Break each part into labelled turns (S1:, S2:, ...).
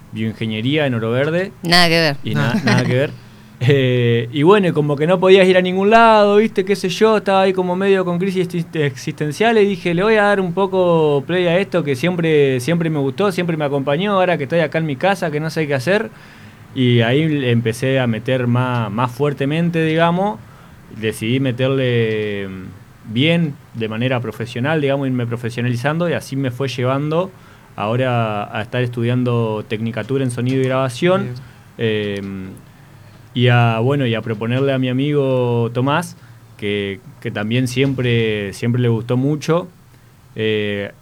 S1: bioingeniería en Oro Verde.
S2: Nada que ver.
S1: Y nada que ver. Y bueno, como que no podías ir a ningún lado, ¿viste? Qué sé yo, estaba ahí como medio con crisis existencial y dije, le voy a dar un poco play a esto que siempre me gustó, siempre me acompañó, ahora que estoy acá en mi casa, que no sé qué hacer. Y ahí empecé a meter más fuertemente, digamos. Decidí meterle bien, de manera profesional, digamos, irme profesionalizando, y así me fue llevando ahora a estar estudiando Tecnicatura en Sonido y Grabación. Y a proponerle a mi amigo Tomás, que también siempre le gustó mucho, ver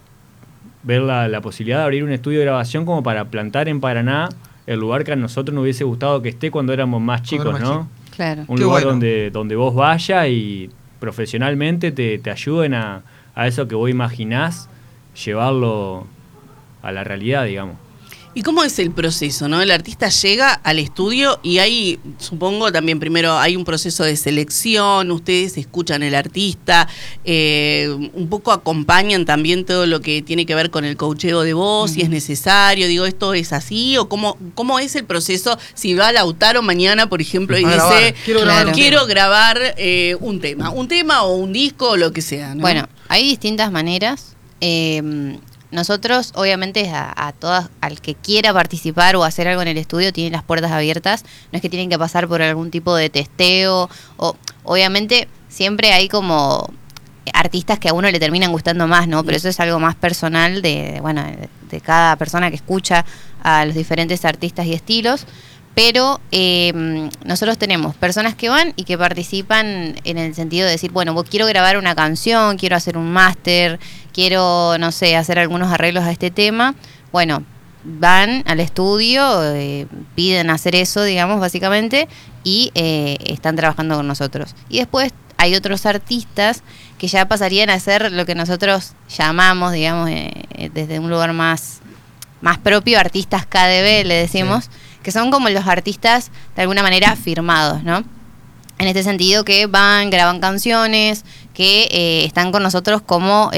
S1: la posibilidad de abrir un estudio de grabación como para plantar en Paraná el lugar que a nosotros nos hubiese gustado que esté cuando éramos más chicos, ¿no?
S2: Claro.
S1: Un lugar donde vos vayas y profesionalmente te ayuden a eso que vos imaginás, llevarlo a la realidad, digamos.
S3: ¿Y cómo es el proceso, no? El artista llega al estudio y ahí, supongo, también primero hay un proceso de selección, ustedes escuchan al artista, un poco acompañan también todo lo que tiene que ver con el coacheo de voz, si es necesario, digo, ¿esto es así? ¿O cómo es el proceso? Si va Lautaro mañana, por ejemplo, y dice, quiero grabar un tema o un disco o lo que sea, ¿no?
S2: Bueno, hay distintas maneras. Nosotros, obviamente, a todas, al que quiera participar o hacer algo en el estudio, tienen las puertas abiertas. No es que tienen que pasar por algún tipo de testeo. Obviamente, siempre hay como artistas que a uno le terminan gustando más, ¿no? Pero eso es algo más personal de cada persona que escucha a los diferentes artistas y estilos. Pero nosotros tenemos personas que van y que participan en el sentido de decir, bueno, quiero grabar una canción, quiero hacer un máster, quiero, no sé, hacer algunos arreglos a este tema. Bueno, van al estudio, piden hacer eso, digamos, básicamente, y están trabajando con nosotros. Y después hay otros artistas que ya pasarían a hacer lo que nosotros llamamos, digamos, desde un lugar más propio, artistas KDB, le decimos, sí, que son como los artistas de alguna manera firmados, ¿no? En este sentido que van, graban canciones, que están con nosotros como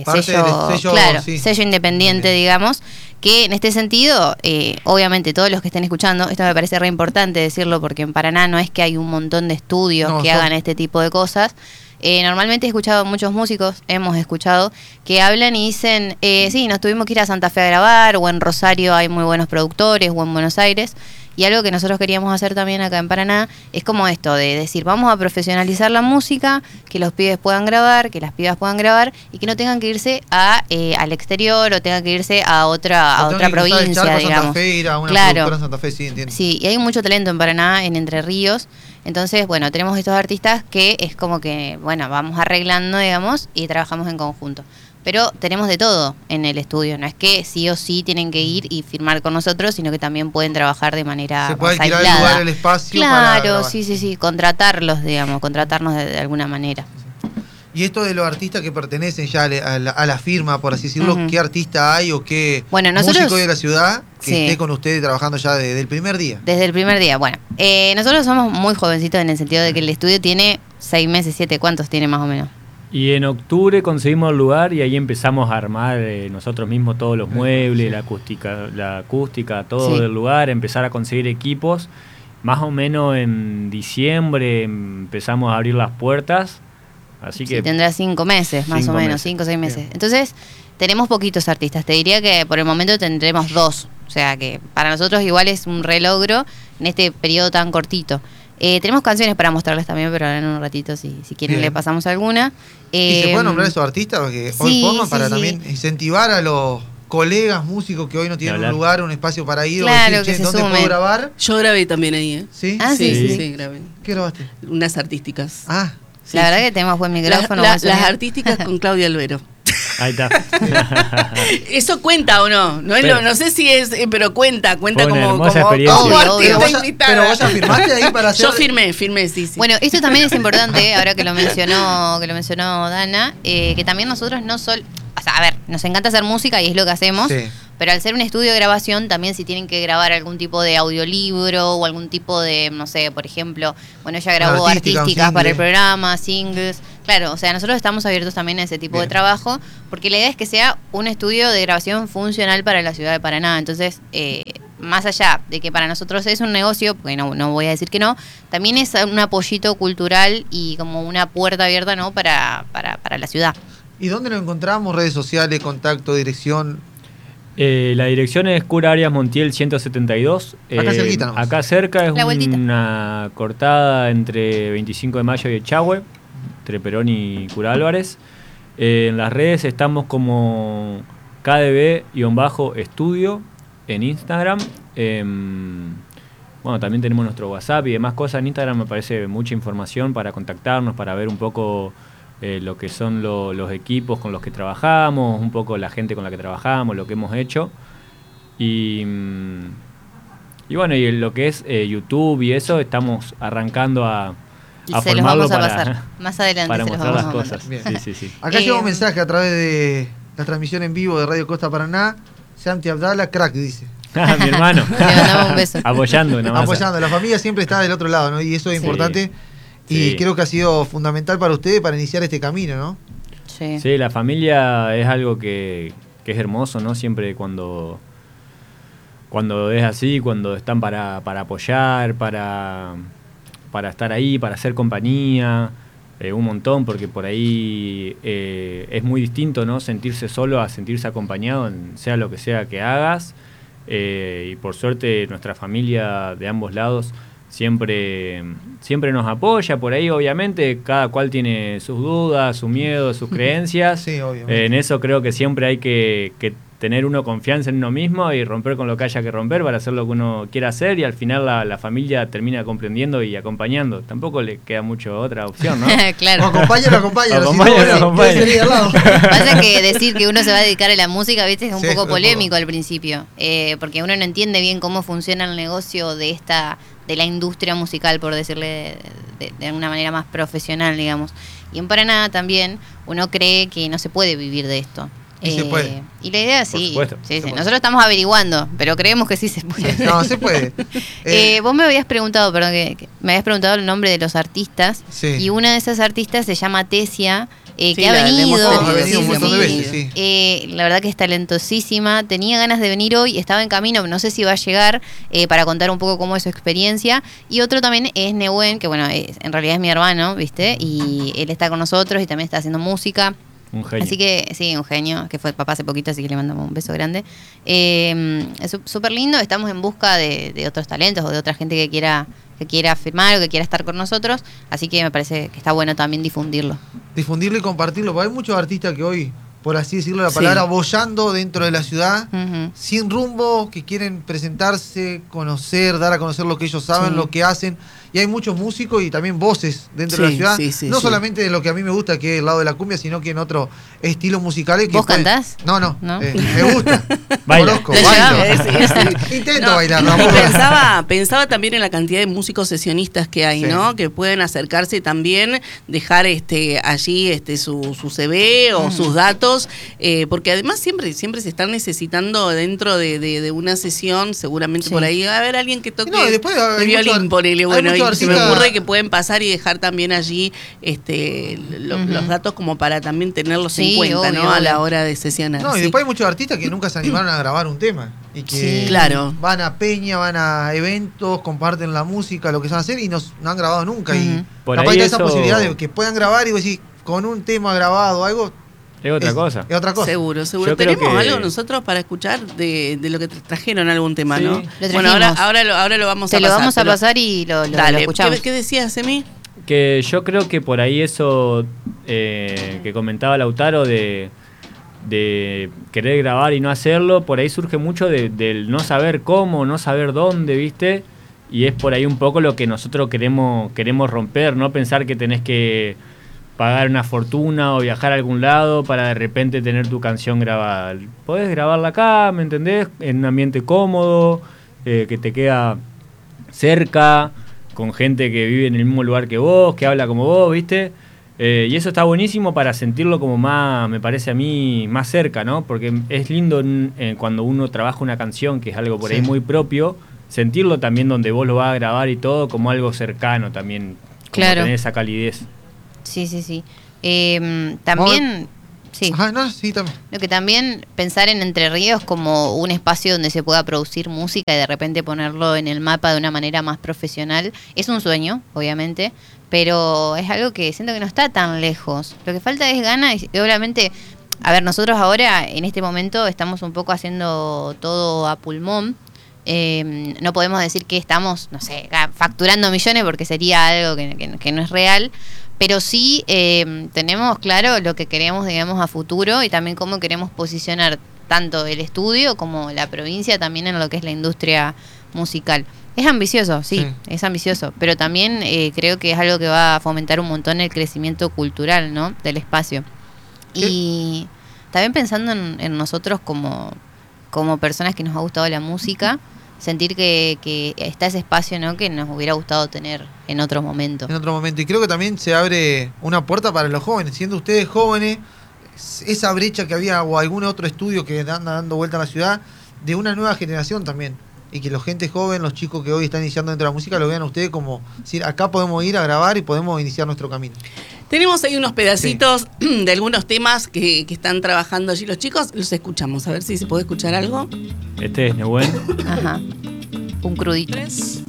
S2: sello independiente, digamos, que en este sentido, obviamente todos los que estén escuchando, esto me parece re importante decirlo porque en Paraná no es que hay un montón de estudios que hagan este tipo de cosas. Normalmente he escuchado muchos músicos, hemos escuchado, que hablan y dicen, sí, nos tuvimos que ir a Santa Fe a grabar, o en Rosario hay muy buenos productores, o en Buenos Aires. Y algo que nosotros queríamos hacer también acá en Paraná es como esto, de decir, vamos a profesionalizar la música, que los pibes puedan grabar, que las pibas puedan grabar, y que no tengan que irse al exterior o tengan que irse a otra provincia, digamos.
S4: Santa Fe, ir a una productora en Santa Fe, sí, entiendo.
S2: Sí, y hay mucho talento en Paraná, en Entre Ríos. Entonces, bueno, tenemos estos artistas que es como que, bueno, vamos arreglando, digamos, y trabajamos en conjunto. Pero tenemos de todo en el estudio, no es que sí o sí tienen que ir y firmar con nosotros, sino que también pueden trabajar de manera
S4: se puede
S2: alquilada.
S4: alquilar el lugar, el espacio.
S2: Claro, sí, contratarnos de alguna manera.
S4: Y esto de los artistas que pertenecen ya a la firma, por así decirlo, ¿qué artista hay o qué músico de la ciudad que esté con ustedes trabajando ya desde el primer día? Desde
S2: el primer día, bueno. Nosotros somos muy jovencitos en el sentido de que el estudio tiene 6 meses, 7, ¿cuántos tiene más o menos?
S1: Y en octubre conseguimos el lugar y ahí empezamos a armar nosotros mismos todos los muebles, la acústica, todo del lugar, empezar a conseguir equipos. Más o menos en diciembre empezamos a abrir las puertas. Así que
S2: tendrá 5 meses, más o menos, 5 o 6 meses. Bien. Entonces, tenemos poquitos artistas. Te diría que por el momento tendremos 2. O sea que para nosotros igual es un relogro en este periodo tan cortito. Tenemos canciones para mostrarles también, pero ahora en un ratito, si quieren, le pasamos alguna.
S4: ¿Y se pueden nombrar esos artistas? Porque hoy forman para también incentivar a los colegas músicos que hoy no tienen un lugar, un espacio para ir,
S2: claro,
S4: o decir, ¿dónde puedo grabar?
S3: Yo grabé también ahí, ¿eh?
S4: ¿Sí?
S3: Sí, grabé.
S4: ¿Qué grabaste?
S3: Unas artísticas.
S2: Sí, la verdad que tenemos buen micrófono.
S3: Las artísticas con Claudia Albero.
S1: Ahí está.
S3: ¿Eso cuenta o no? No sé si es, pero cuenta como
S1: experiencia.
S4: Pero vos ya firmaste ahí para hacer.
S3: Yo firmé, sí.
S2: Bueno, esto también es importante, ahora que lo mencionó Dana, que también nosotros no solo, o sea, a ver, nos encanta hacer música y es lo que hacemos. Sí. Pero al ser un estudio de grabación, también si tienen que grabar algún tipo de audiolibro o algún tipo de, no sé, por ejemplo, bueno, ella grabó artísticas para el programa, singles. Claro, o sea, nosotros estamos abiertos también a ese tipo de trabajo, porque la idea es que sea un estudio de grabación funcional para la ciudad de Paraná. Entonces, más allá de que para nosotros es un negocio, porque no voy a decir que no, también es un apoyito cultural y como una puerta abierta, ¿no? para la ciudad.
S4: ¿Y dónde nos encontramos? ¿Redes sociales, contacto, dirección?
S1: La dirección es Cura Arias Montiel 172.
S4: Acá cerquita nomás.
S1: Acá cerca, es una cortada entre 25 de Mayo y Echagüe, entre Perón y Cura Álvarez. En las redes estamos como KDB-estudio en Instagram. Bueno, también tenemos nuestro WhatsApp y demás cosas. En Instagram me parece mucha información para contactarnos, para ver un poco lo que son los equipos con los que trabajamos, un poco la gente con la que trabajamos, lo que hemos hecho. Y bueno, y en lo que es YouTube y eso, estamos arrancando a
S2: se los vamos a pasar más adelante
S1: para mostrar las cosas.
S4: Sí. Acá llega un mensaje a través de la transmisión en vivo de Radio Costa Paraná. Santi Abdala, crack, dice.
S1: Mi hermano.
S2: Le mandamos un beso.
S1: Apoyando,
S4: la familia siempre está del otro lado, ¿no? Y eso es importante. Y creo que ha sido fundamental para ustedes para iniciar este camino, ¿no?
S1: Sí, la familia es algo que es hermoso, ¿no? Siempre cuando es así, cuando están para apoyar, para estar ahí, para hacer compañía, un montón, porque por ahí es muy distinto, ¿no? Sentirse solo a sentirse acompañado, sea lo que sea que hagas. Y por suerte nuestra familia de ambos lados siempre nos apoya. Por ahí obviamente cada cual tiene sus dudas, sus miedos, sus creencias.
S4: Sí, obviamente.
S1: En eso creo que siempre hay que tener uno confianza en uno mismo y romper con lo que haya que romper para hacer lo que uno quiera hacer, y al final la familia termina comprendiendo y acompañando. Tampoco le queda mucho otra opción, ¿no?
S2: Claro.
S4: O acompáñalo.
S2: Pasa que decir que uno se va a dedicar a la música, viste, es un poco polémico al principio, porque uno no entiende bien cómo funciona el negocio de la industria musical, por decirle de una manera más profesional, digamos. Y en Paraná también uno cree que no se puede vivir de esto.
S4: Y se puede.
S2: Y la idea sí.
S1: Supuesto.
S2: Sí. Nosotros estamos averiguando, pero creemos que sí se puede.
S4: No, se puede.
S2: Vos me habías preguntado, que me habías preguntado el nombre de los artistas.
S4: Sí.
S2: Y una de esas artistas se llama Tesia, que ha
S4: venido un montón de veces,
S2: sí. La verdad que es talentosísima. Tenía ganas de venir hoy, estaba en camino, no sé si va a llegar, para contar un poco cómo es su experiencia. Y otro también es Nehuen, que bueno, en realidad es mi hermano, ¿viste? Y él está con nosotros y también está haciendo música.
S1: Un genio.
S2: Así que, sí, un genio, que fue papá hace poquito, así que le mandamos un beso grande. Es súper lindo, estamos en busca de otros talentos o de otra gente que quiera firmar o que quiera estar con nosotros, así que me parece que está bueno también difundirlo.
S4: Difundirlo y compartirlo, porque hay muchos artistas que hoy, por así decirlo la palabra, boyando dentro de la ciudad, sin rumbo, que quieren presentarse, conocer, dar a conocer lo que ellos saben, lo que hacen. Y hay muchos músicos y también voces dentro de la ciudad. No solamente de lo que a mí me gusta, que es el lado de la cumbia, sino que en otros estilos musicales.
S2: ¿Vos cantás?
S4: No. Me gusta. Conozco,
S3: bailo.
S4: Intento bailar.
S3: Pensaba también en la cantidad de músicos sesionistas que hay, ¿no? Que pueden acercarse también, dejar allí su CV o sus datos, porque además siempre se están necesitando dentro de una sesión, seguramente por ahí va a haber alguien que toque el violín, ponele, bueno, se me ocurre que pueden pasar y dejar también allí los datos como para también tenerlos en cuenta, obvio, ¿no? A la hora de sesionar.
S4: No, y después hay muchos artistas que nunca se animaron a grabar un tema y que van a peña, van a eventos, comparten la música, lo que saben hacer y no han grabado nunca. Y capaz hay esa posibilidad de que puedan grabar y decir, con un tema grabado algo.
S1: Es otra cosa.
S3: Seguro. ¿Tenemos algo nosotros para escuchar de lo que trajeron algún tema, no? Bueno, ahora lo vamos a pasar.
S2: Te lo vamos a pasar y lo escuchamos.
S3: ¿Qué decías, Emi?
S1: Que yo creo que por ahí eso que comentaba Lautaro de querer grabar y no hacerlo, por ahí surge mucho del no saber cómo, no saber dónde, ¿viste? Y es por ahí un poco lo que nosotros queremos romper, no pensar que tenés que pagar una fortuna o viajar a algún lado para de repente tener tu canción grabada. Podés grabarla acá, ¿me entendés? En un ambiente cómodo, que te queda cerca, con gente que vive en el mismo lugar que vos, que habla como vos, ¿viste? Y eso está buenísimo para sentirlo como más, me parece a mí, más cerca, ¿no? Porque es lindo cuando uno trabaja una canción, que es algo por ahí muy propio, sentirlo también donde vos lo vas a grabar y todo como algo cercano también, como tener esa calidez.
S2: Sí. También Sí.
S4: Ajá, no, sí, también.
S2: Lo que también pensar en Entre Ríos como un espacio donde se pueda producir música y de repente ponerlo en el mapa de una manera más profesional es un sueño, obviamente, pero es algo que siento que no está tan lejos. Lo que falta es ganas y obviamente, a ver, nosotros ahora en este momento estamos un poco haciendo todo a pulmón. No podemos decir que estamos, no sé, facturando millones porque sería algo que no es real, pero sí tenemos claro lo que queremos, digamos, a futuro y también cómo queremos posicionar tanto el estudio como la provincia también en lo que es la industria musical. Es ambicioso, sí, es ambicioso, pero también creo que es algo que va a fomentar un montón el crecimiento cultural, ¿no?, del espacio. Y también pensando en nosotros como personas que nos ha gustado la música, sentir que está ese espacio, ¿no?, que nos hubiera gustado tener en otro momento.
S4: En otro momento. Y creo que también se abre una puerta para los jóvenes. Siendo ustedes jóvenes, esa brecha que había o algún otro estudio que anda dando vuelta a la ciudad, de una nueva generación también. Y que la gente joven, los chicos que hoy están iniciando dentro de la música, lo vean a ustedes como decir, acá podemos ir a grabar y podemos iniciar nuestro camino.
S3: Tenemos ahí unos pedacitos de algunos temas que están trabajando allí los chicos. Los escuchamos, a ver si se puede escuchar algo.
S1: Este es Nehuen.
S2: Ajá. Un crudito.
S3: 3,